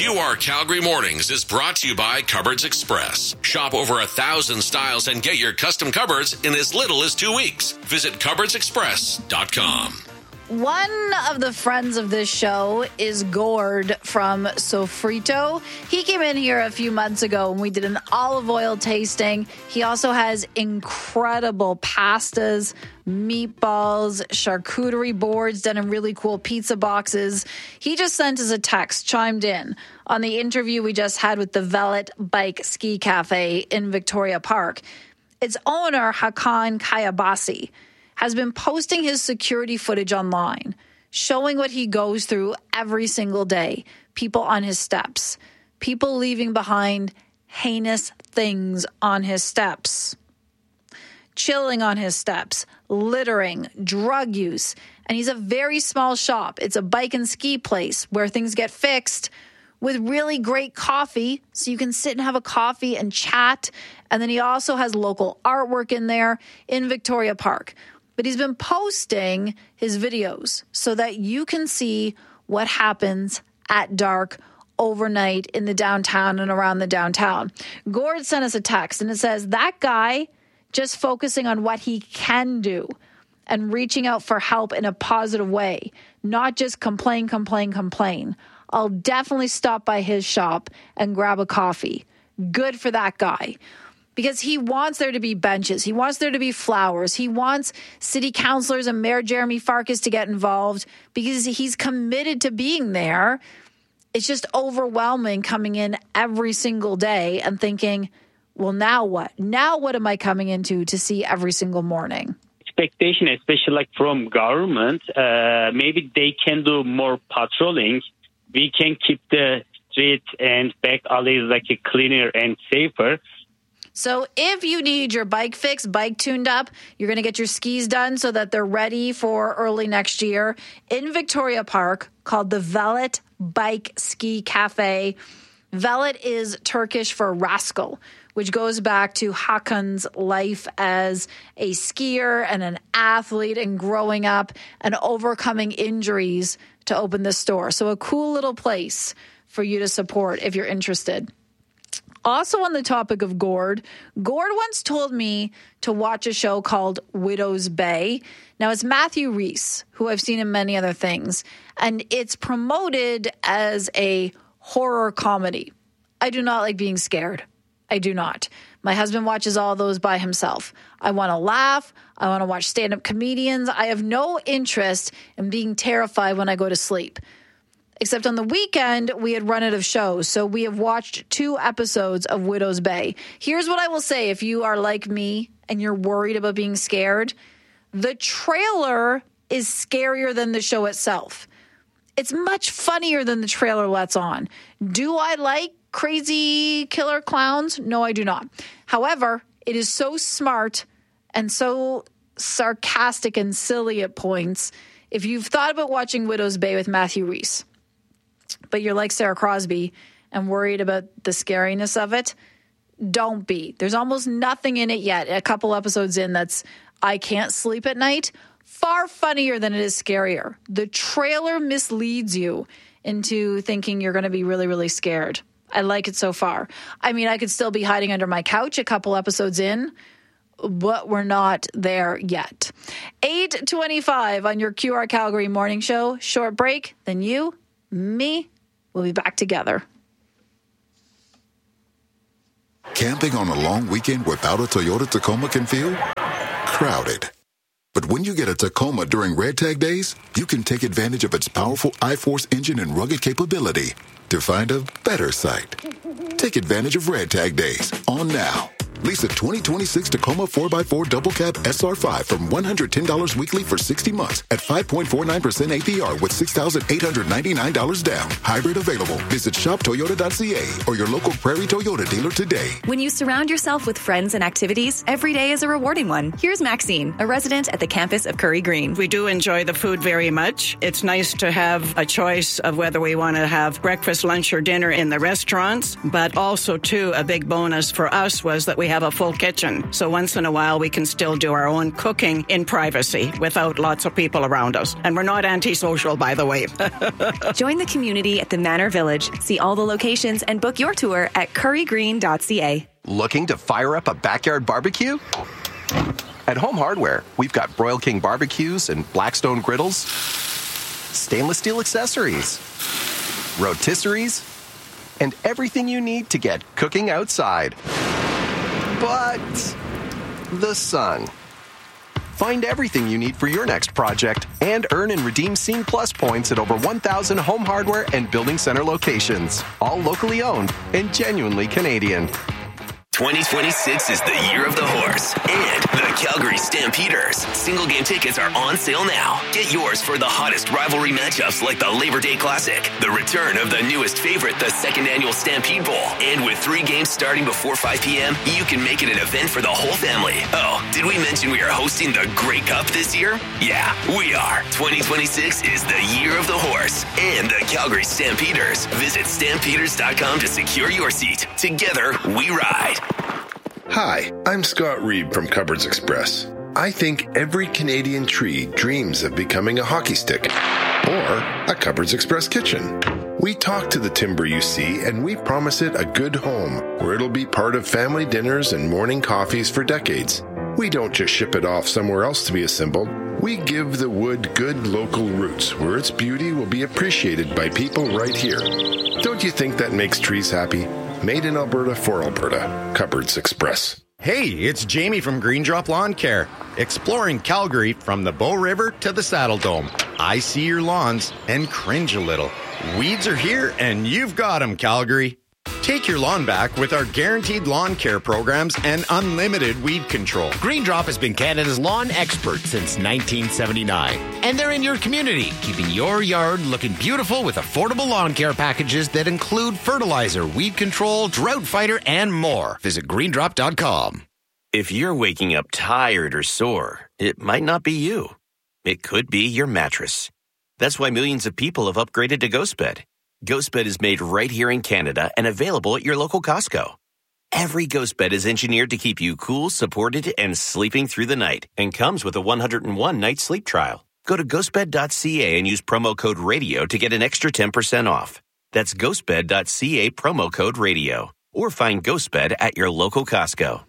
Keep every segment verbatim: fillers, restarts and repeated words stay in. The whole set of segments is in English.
Q R Calgary Mornings is brought to you by Cupboards Express. Shop over a thousand styles and get your custom cupboards in as little as two weeks. Visit cupboards express dot com. One of the friends of this show is Gord from Sofrito. He came in here a few months ago and we did an olive oil tasting. He also has incredible pastas, meatballs, charcuterie boards done in really cool pizza boxes. He just sent us a text, chimed in on the interview we just had with the Velet Bike Ski Cafe in Victoria Park. Its owner, Hakan Kayabasi, has been posting his security footage online, showing what he goes through every single day. People on his steps, people leaving behind heinous things on his steps, chilling on his steps, littering, drug use. And he's a very small shop. It's a bike and ski place where things get fixed with really great coffee, so you can sit and have a coffee and chat. And then he also has local artwork in there in Victoria Park. But he's been posting his videos so that you can see what happens at dark overnight in the downtown and around the downtown. Gord sent us a text and it says, that guy just focusing on what he can do and reaching out for help in a positive way, not just complain, complain, complain. I'll definitely stop by his shop and grab a coffee. Good for that guy. Because he wants there to be benches. He wants there to be flowers. He wants city councillors and Mayor Jeremy Farkas to get involved because he's committed to being there. It's just overwhelming coming in every single day and thinking, well, now what? Now what am I coming into to see every single morning? Expectation, especially like from government, uh, maybe they can do more patrolling. We can keep the streets and back alleys like cleaner and safer. So if you need your bike fixed, bike tuned up, you're going to get your skis done so that they're ready for early next year in Victoria Park, called the Velet Bike Ski Cafe. Velet is Turkish for rascal, which goes back to Hakan's life as a skier and an athlete and growing up and overcoming injuries to open this store. So a cool little place for you to support if you're interested. Also on the topic of Gord, Gord once told me to watch a show called Widow's Bay. Now, it's Matthew Rhys, who I've seen in many other things, and it's promoted as a horror comedy. I do not like being scared. I do not. My husband watches all those by himself. I want to laugh. I want to watch stand-up comedians. I have no interest in being terrified when I go to sleep. Except on the weekend, we had run out of shows, so we have watched two episodes of Widow's Bay. Here's what I will say if you are like me and you're worried about being scared. The trailer is scarier than the show itself. It's much funnier than the trailer lets on. Do I like crazy killer clowns? No, I do not. However, it is so smart and so sarcastic and silly at points. If you've thought about watching Widow's Bay with Matthew Rhys, but you're like Sarah Crosby and worried about the scariness of it, don't be. There's almost nothing in it yet. A couple episodes in that's I can't sleep at night. Far funnier than it is scarier. The trailer misleads you into thinking you're going to be really, really scared. I like it so far. I mean, I could still be hiding under my couch a couple episodes in, but we're not there yet. eight twenty-five on your Q R Calgary morning show. Short break, then you, me, we'll be back together. Camping on a long weekend without a Toyota Tacoma can feel crowded. But when you get a Tacoma during Red Tag Days, you can take advantage of its powerful I-Force engine and rugged capability to find a better site. Take advantage of Red Tag Days on now. Lease a twenty twenty-six Tacoma four by four Double Cab S R five from one hundred ten dollars weekly for sixty months at five point four nine percent A P R with six thousand eight hundred ninety-nine dollars down. Hybrid available. Visit shop toyota dot c a or your local Prairie Toyota dealer today. When you surround yourself with friends and activities, every day is a rewarding one. Here's Maxine, a resident at the campus of Curry Green. We do enjoy the food very much. It's nice to have a choice of whether we want to have breakfast, lunch, or dinner in the restaurants, but also, too, a big bonus for us was that we we have a full kitchen. So once in a while, we can still do our own cooking in privacy without lots of people around us. And we're not antisocial, by the way. Join the community at the Manor Village. See all the locations and book your tour at curry green dot c a. Looking to fire up a backyard barbecue? At Home Hardware, we've got Broil King barbecues and Blackstone griddles, stainless steel accessories, rotisseries, and everything you need to get cooking outside. But the sun. Find everything you need for your next project and earn and redeem Scene Plus points at over one thousand Home Hardware and Building Center locations, all locally owned and genuinely Canadian. twenty twenty-six is the year of the horse and the Calgary Stampeders. Single game tickets are on sale now. Get yours for the hottest rivalry matchups like the Labor Day Classic, the return of the newest favorite, the second annual Stampede Bowl. And with three games starting before five p.m., you can make it an event for the whole family. Oh, did we mention we are hosting the Grey Cup this year? Yeah, we are. twenty twenty-six is the year of the horse and the Calgary Stampeders. Visit stampeders dot com to secure your seat. Together, we ride. Hi, I'm Scott Reed from Cupboards Express. I think every Canadian tree dreams of becoming a hockey stick or a Cupboards Express kitchen. We talk to the timber you see and we promise it a good home where it'll be part of family dinners and morning coffees for decades. We don't just ship it off somewhere else to be assembled. We give the wood good local roots where its beauty will be appreciated by people right here. Don't you think that makes trees happy? Made in Alberta for Alberta. Cupboards Express. Hey, it's Jamie from Green Drop Lawn Care. Exploring Calgary from the Bow River to the Saddle Dome. I see your lawns and cringe a little. Weeds are here and you've got them, Calgary. Take your lawn back with our guaranteed lawn care programs and unlimited weed control. Green Drop has been Canada's lawn expert since nineteen seventy-nine. And they're in your community, keeping your yard looking beautiful with affordable lawn care packages that include fertilizer, weed control, drought fighter, and more. Visit green drop dot com. If you're waking up tired or sore, it might not be you. It could be your mattress. That's why millions of people have upgraded to GhostBed. GhostBed is made right here in Canada and available at your local Costco. Every GhostBed is engineered to keep you cool, supported, and sleeping through the night, and comes with a one hundred one night sleep trial. Go to ghost bed dot c a and use promo code RADIO to get an extra ten percent off. That's ghost bed dot c a, promo code RADIO. Or find GhostBed at your local Costco.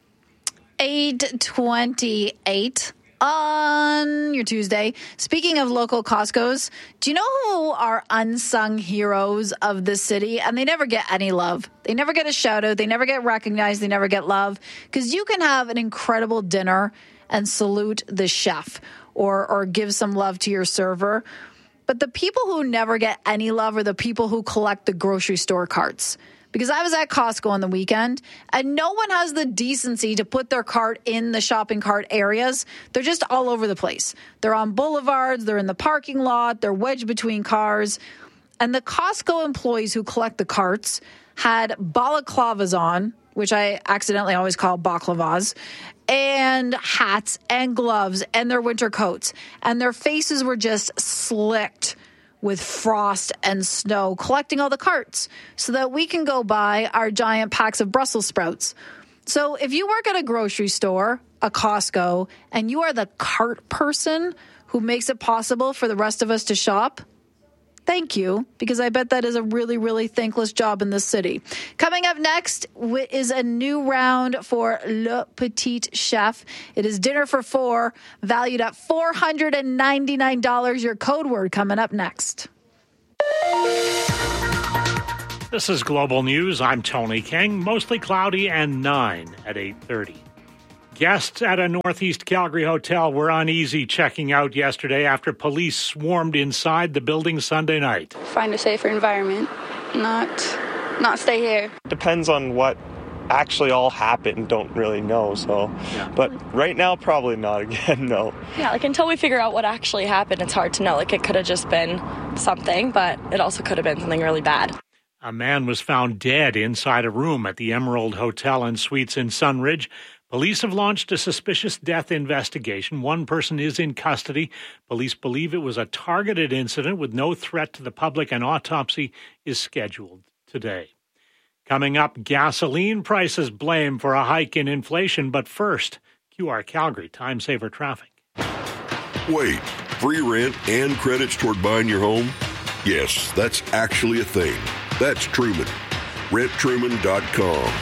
eight twenty-eight on your Tuesday. Speaking of local Costcos, do you know who are unsung heroes of the city? And they never get any love. They never get a shout out. They never get recognized. They never get love. Because you can have an incredible dinner and salute the chef or or give some love to your server. But the people who never get any love are the people who collect the grocery store carts. Because I was at Costco on the weekend, and no one has the decency to put their cart in the shopping cart areas. They're just all over the place. They're on boulevards, they're in the parking lot, they're wedged between cars. And the Costco employees who collect the carts had balaclavas on, which I accidentally always call baklavas, and hats and gloves and their winter coats. And their faces were just slicked with frost and snow, collecting all the carts so that we can go buy our giant packs of Brussels sprouts. So if you work at a grocery store, a Costco, and you are the cart person who makes it possible for the rest of us to shop, thank you, because I bet that is a really, really thankless job in this city. Coming up next is a new round for Le Petit Chef. It is dinner for four, valued at four hundred ninety-nine dollars. Your code word coming up next. This is Global News. I'm Tony King. Mostly cloudy and nine at eight thirty. Guests at a Northeast Calgary hotel were uneasy checking out yesterday after police swarmed inside the building Sunday night. Find a safer environment, not not stay here. Depends on what actually all happened, don't really know, so. Yeah. But right now, probably not again, no. Yeah, like until we figure out what actually happened, it's hard to know. Like it could have just been something, but it also could have been something really bad. A man was found dead inside a room at the Emerald Hotel and Suites in Sunridge. Police have launched a suspicious death investigation. One person is in custody. Police believe it was a targeted incident with no threat to the public. An autopsy is scheduled today. Coming up, gasoline prices blamed for a hike in inflation. But first, Q R Calgary Time Saver Traffic. Wait, free rent and credits toward buying your home? Yes, that's actually a thing. That's Truman. rent truman dot com.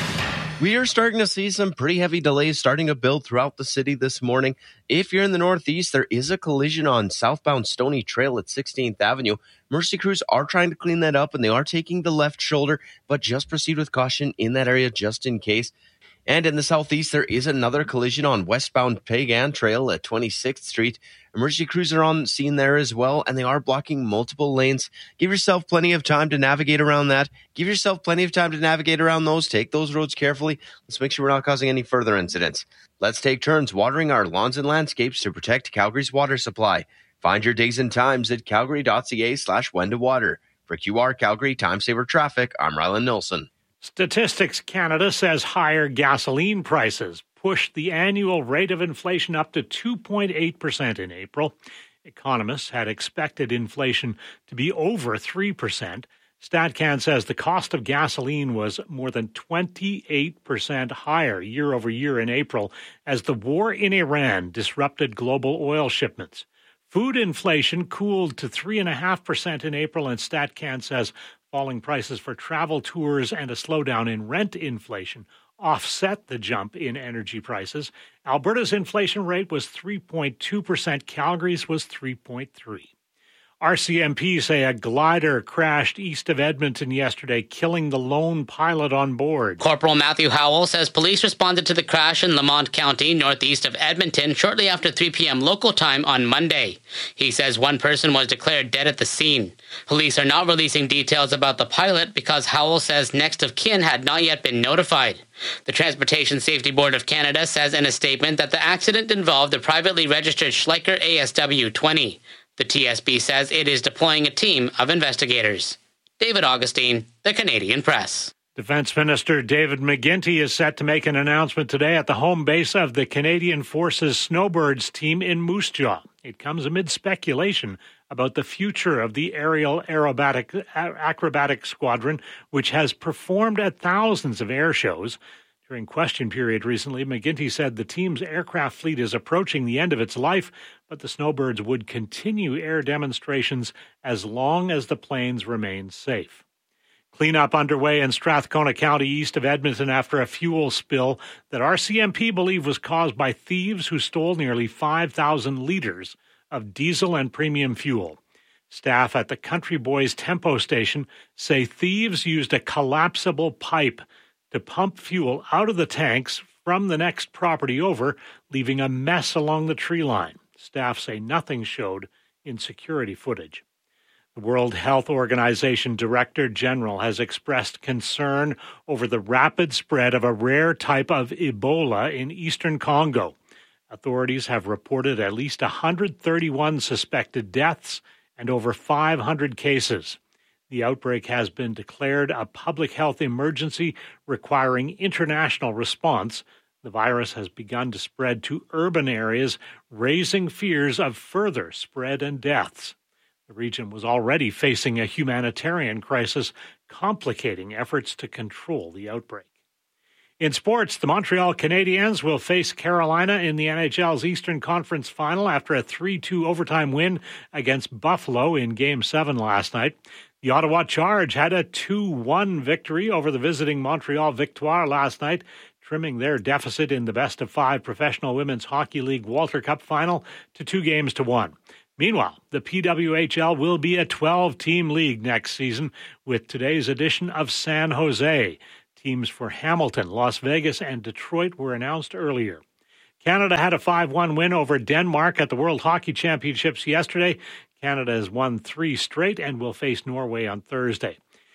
We are starting to see some pretty heavy delays starting to build throughout the city this morning. If you're in the Northeast, there is a collision on southbound Stony Trail at sixteenth Avenue. Mercy crews are trying to clean that up, and they are taking the left shoulder, but just proceed with caution in that area just in case. And in the Southeast, there is another collision on westbound Pagan Trail at twenty-sixth Street. Emergency crews are on scene there as well, and they are blocking multiple lanes. Give yourself plenty of time to navigate around that. Give yourself plenty of time to navigate around those. Take those roads carefully. Let's make sure we're not causing any further incidents. Let's take turns watering our lawns and landscapes to protect Calgary's water supply. Find your days and times at calgary.ca slash when to water. For Q R Calgary Time Saver Traffic, I'm Rylan Nilsson. Statistics Canada says higher gasoline prices pushed the annual rate of inflation up to two point eight percent in April. Economists had expected inflation to be over three percent. StatCan says the cost of gasoline was more than twenty-eight percent higher year over year in April as the war in Iran disrupted global oil shipments. Food inflation cooled to three point five percent in April, and StatCan says falling prices for travel tours and a slowdown in rent inflation offset the jump in energy prices. Alberta's inflation rate was three point two percent. Calgary's was three point three percent. R C M P say a glider crashed east of Edmonton yesterday, killing the lone pilot on board. Corporal Matthew Howell says police responded to the crash in Lamont County, northeast of Edmonton, shortly after three p.m. local time on Monday. He says one person was declared dead at the scene. Police are not releasing details about the pilot because Howell says next of kin had not yet been notified. The Transportation Safety Board of Canada says in a statement that the accident involved a privately registered Schleicher A S W twenty. The T S B says it is deploying a team of investigators. David Augustine, The Canadian Press. Defense Minister David McGuinty is set to make an announcement today at the home base of the Canadian Forces Snowbirds team in Moose Jaw. It comes amid speculation about the future of the aerial aerobatic, acrobatic squadron, which has performed at thousands of air shows. During question period recently, McGuinty said the team's aircraft fleet is approaching the end of its life, but the Snowbirds would continue air demonstrations as long as the planes remain safe. Cleanup underway in Strathcona County east of Edmonton after a fuel spill that R C M P believe was caused by thieves who stole nearly five thousand liters of diesel and premium fuel. Staff at the Country Boys Tempo Station say thieves used a collapsible pipe to pump fuel out of the tanks from the next property over, leaving a mess along the tree line. Staff say nothing showed in security footage. The World Health Organization Director General has expressed concern over the rapid spread of a rare type of Ebola in eastern Congo. Authorities have reported at least one hundred thirty-one suspected deaths and over five hundred cases. The outbreak has been declared a public health emergency requiring international response. The virus has begun to spread to urban areas, raising fears of further spread and deaths. The region was already facing a humanitarian crisis, complicating efforts to control the outbreak. In sports, the Montreal Canadiens will face Carolina in the N H L's Eastern Conference Final after a three two overtime win against Buffalo in Game seven last night. The Ottawa Charge had a two one victory over the visiting Montreal Victoire last night, trimming their deficit in the best-of-five Professional Women's Hockey League Walter Cup final to two games to one. Meanwhile, the P W H L will be a twelve-team league next season with today's edition of San Jose. Teams for Hamilton, Las Vegas, and Detroit were announced earlier. Canada had a five one win over Denmark at the World Hockey Championships yesterday. Canada has won three straight and will face Norway on Thursday.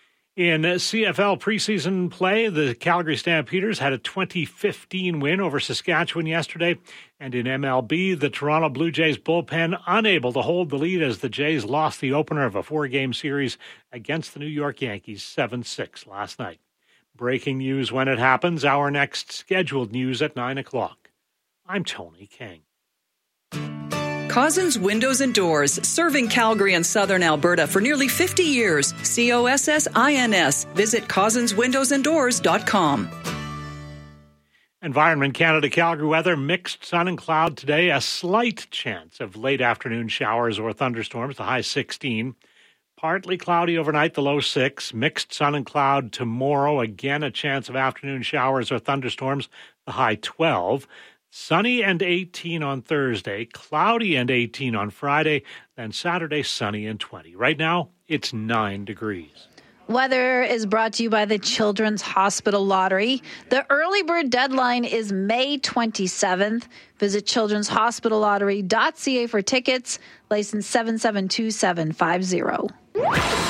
In C F L preseason play, the Calgary Stampeders had a twenty fifteen win over Saskatchewan yesterday. And in M L B, the Toronto Blue Jays bullpen unable to hold the lead as the Jays lost the opener of a four-game series against the New York Yankees seven six last night. Breaking news when it happens. Our next scheduled news at nine o'clock. I'm Tony King. Cozzens Windows and Doors, serving Calgary and southern Alberta for nearly fifty years. C O S S I N S. Visit cozzens windows and doors dot com. Environment Canada Calgary weather, mixed sun and cloud today. A slight chance of late afternoon showers or thunderstorms, the high sixteen. Partly cloudy overnight, the low six. Mixed sun and cloud tomorrow. Again, a chance of afternoon showers or thunderstorms, the high twelve. Sunny and eighteen on Thursday. Cloudy and eighteen on Friday. Then Saturday, sunny and twenty. Right now, it's nine degrees. Weather is brought to you by the Children's Hospital Lottery. The early bird deadline is May twenty-seventh. Visit children's hospital lottery dot c a for tickets. License seven seven two seven five zero.